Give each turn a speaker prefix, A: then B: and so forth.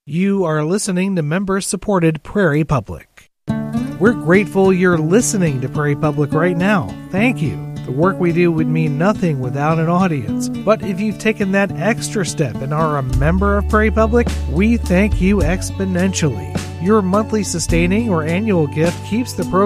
A: You are listening to member-supported Prairie Public. We're grateful you're listening to Prairie Public right now. Thank you. The work we do would mean nothing without an audience. But if you've taken that extra step and are a member of Prairie Public, we thank you exponentially. Your monthly sustaining or annual gift keeps the program